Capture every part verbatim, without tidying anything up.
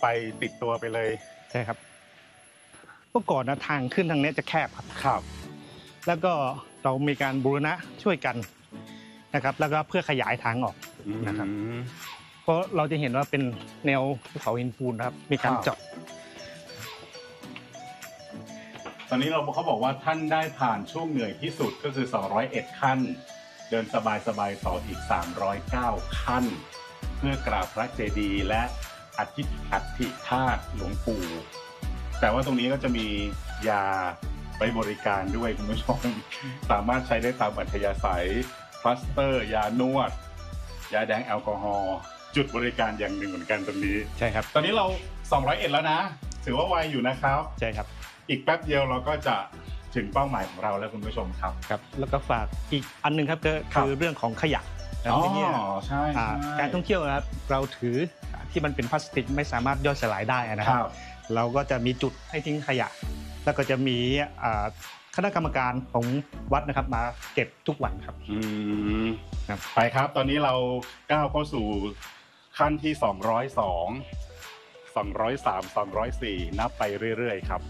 ไฟติดตัวไปเลยใช่ครับเมื่อก่อนนะทางขึ้นทางนี้จะแคบครับครับแล้วก็เรามีการบูรณะช่วยกันนะครับแล้วก็เพื่อขยายทางออกนะครับเพราะเราจะเห็นว่าเป็นแนวภูเขาหินปูนนะครับมีการเจาะตอนนี้เราเขาบอกว่าท่านได้ผ่านช่วงเหนื่อยที่สุดก็คือสองร้อยเอ็ดขั้นเดินสบายๆต่ออีกสามร้อยเก้าขั้นเพื่อกราบพระเจดีย์และอธิอธิธาตุหลวงปู่แต่ว่าตรงนี้ก็จะมียาไปบริการด้วยคุณผู้ชมสามารถใช้ได้ตามอัธยาศัยพลาสเตอร์ยานวดยาแดงแอลกอฮอล์จุดบริการอย่างหนึ่งเหมือนกันตรงนี้ใช่ครับตอนนี้เราสองร้อยเอ็ดแล้วนะถือว่าไวอยู่นะครับใช่ครับอีกแป๊บเดียวเราก็จะถึงเป้าหมายของเราแล้วคุณผู้ชมครับครับแล้วก็ฝากอีกอันนึงครับก็คือเรื่องของขยะอ๋อใช่การท่องเที่ยวนะครับเราถือที่มันเป็นพลาสติกไม่สามารถย่อยสลายได้นะครับเราก็จะมีจุดให้ทิ้งขยะแล้วก็จะมีคณะกรรมการของวัดนะครับมาเก็บทุกวันครับอืมไปครับตอนนี้เราก้าวเข้าสู่ขั้นที่สองร้อยสอง สองร้อยสาม สองร้อยสี่นับไปเรื่อยๆครับ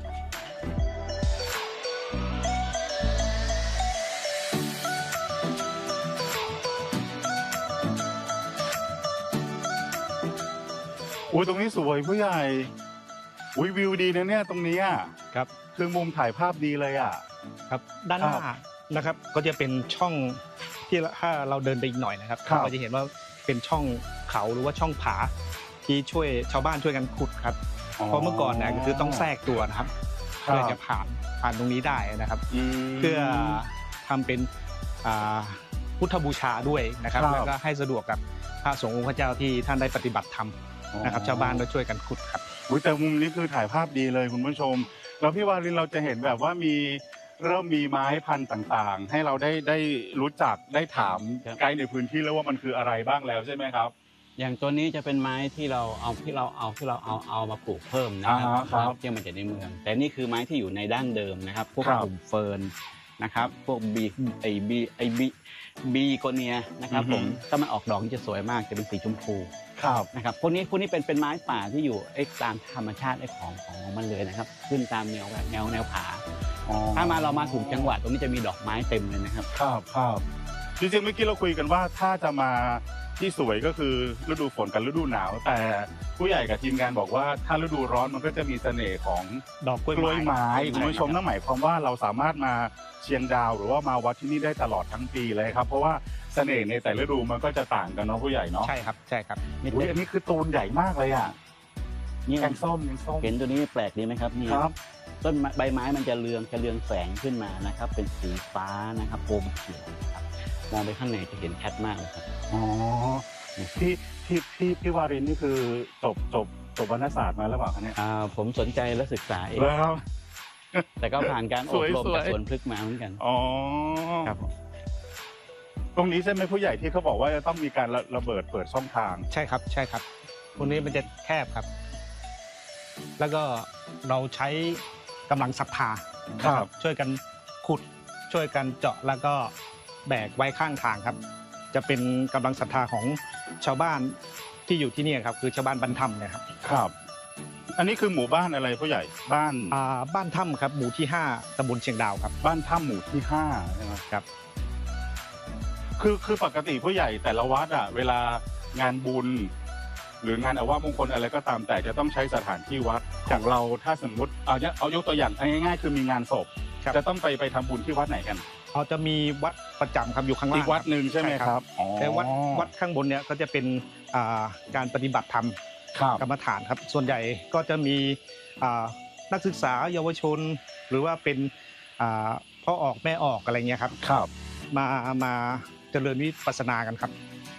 อุ้ยตรงนี้สวยผู้ใหญ่อุ้ยวิวดีนะเนี่ยตรงนี้อ่ะครับคือมุมถ่ายภาพดีเลยอ่ะครับด้านหน้านะครับก็จะเป็นช่องที่ถ้าเราเดินไปอีกหน่อยนะครับเราจะเห็นว่าเป็นช่องเขาหรือว่าช่องผาที่ช่วยชาวบ้านช่วยกันขุดครับเพราะเมื่อก่อนนะคือต้องแทรกตัวนะครับเพื่อจะผ่านผ่านตรงนี้ได้นะครับเพื่อทำเป็นพุทธบูชาด้วยนะครับแล้วก็ให้สะดวกกับพระสงฆ์องค์พระเจ้าที่ท่านได้ปฏิบัติธรรมนะครับชาวบ้านก็ช่วยกันขุดครับแต่มุมนี้คือถ่ายภาพดีเลยคุณผู้ชมแล้วพี่วารินเราจะเห็นแบบว่ามีเริ่มมีไม้พันธุ์ต่างๆให้เราได้ได้รู้จักได้ถามไกด์ในพื้นที่แล้วว่ามันคืออะไรบ้างแล้วใช่ไหมครับอย่างตัวนี้จะเป็นไม้ที่เราเอาที่เราเอาที่เราเอาเอามาปลูกเพิ่มนะครับที่มันจะในเมืองแต่นี่คือไม้ที่อยู่ในดั้งเดิมนะครับพวกกลุ่มเฟิร์นนะครับพวกบีไอบีไอบีบีโกเนียนะครับผมถ้ามันออกดอกจะสวยมากจะเป็นสีชมพูนะครับพวกนี้พวกนี้เป็นเป็นไม้ป่าที่อยู่ไอ้ตามธรรมชาติไอ้ของของมันเลยนะครับขึ้นตามแนวแบบแนวแนวผาถ้ามาเรามาถูกจังหวะตรงนี้จะมีดอกไม้เต็มเลยนะครับครับครับจริงๆเมื่อกี้เราคุยกันว่าถ้าจะมาที่สวยก็คือฤดูฝนกับฤดูหนาวแต่ผู้ใหญ่กับทีมงานบอกว่าถ้าฤดูร้อนมันก็จะมีเสน่ห์ของดอกกล้วยไม้คุณผู้ชมนั่นหมายความว่าเราสามารถมาเชียงดาวหรือว่ามาวัดที่นี่ได้ตลอดทั้งปีเลยครับเพราะว่าเสน่ห์ในแต่ละฤดูมันก็จะต่างกันเนาะผู้ใหญ่เนาะใช่ครับใช่ครับอุ้ยอันนี้คือตูนใหญ่มากเลยอ่ะนี่แกงส้มแกงส้มเห็นตัวนี้แปลกดีไหมครับนี่ต้นใบไม้มันจะเรืองจะเรืองแสงขึ้นมานะครับเป็นสีฟ้านะครับโอมเขียวครับมองไปข้างในจะเห็นชัดมากเลยครับอ๋อพี่พี่พี่พี่วารินนี่คือจบจบจบวรรณศาสตร์มาแล้วเปล่าคะเนี่ยอ่าผมสนใจและศึกษาเองแล้วแต่ก็ผ่านการอบรมจากสวนพฤกษ์มาเหมือนกันอ๋อครับตรงนี้ใช่ไหมผู้ใหญ่ที่เขาบอกว่าจะต้องมีการระเบิดเปิดช่องทางใช่ครับใช่ครับตรงนี้มันจะแคบครับแล้วก็เราใช้กำลังศรัทธาครับช่วยกันขุดช่วยกันเจาะแล้วก็แบกไว้ข้างทางครับจะเป็นกำลังศรัทธาของชาวบ้านที่อยู่ที่นี่ครับคือชาวบ้านบ้านถ้ำเนี่ยครับครับอันนี้คือหมู่บ้านอะไรผู้ใหญ่บ้านอ่าบ้านถ้ำครับหมู่ที่ห้าตำบลเชียงดาวครับบ้านถ้ำหมู่ที่ห้าใช่ไหมครับคือคือปกติผู้ใหญ่แต่ละวัดอ่ะเวลางานบุญหรืองานอาวาสมงคลอะไรก็ตามแต่จะต้องใช้สถานที่วัดอย่างเราถ้าสมมติเอาเอายกตัวอย่างง่ายๆคือมีงานศพจะต้องไปไปทำบุญที่วัดไหนกันเขาจะมีวัดประจำครับอยู่ข้างล่างอีกวัดหนึ่งใช่ไหมครับแต่วัดวัดข้างบนเนี่ยก็จะเป็นการปฏิบัติธรรมกรรมฐานครับส่วนใหญ่ก็จะมีนักศึกษาเยาวชนหรือว่าเป็นพ่อออกแม่ออกอะไรเงี้ยครับมามาเจริญวิปัสสนากันครับ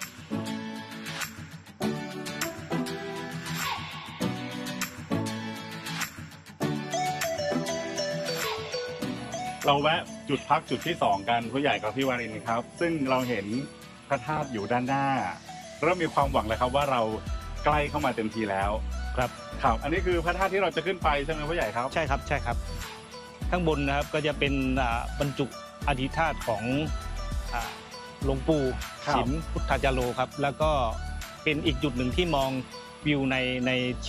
เราแวะจุดพักจุดที่สองกันผู้ใหญ่กับพี่วารินครับซึ่งเราเห็นพระธาตุอยู่ด้านหน้าเริ่มมีความหวังแล้วครับว่าเราใกล้เข้ามาเต็มทีแล้วครับครับอันนี้คือพระธาตุที่เราจะขึ้นไปใช่ไหมผู้ใหญ่ครับใช่ครับใช่ครับข้างบนนะครับก็จะเป็นบรรจุอธิธาตุของหลวงปู่สิมพุทธาจาโรครับแล้วก็เป็นอีกจุดหนึ่งที่มองวิวในใน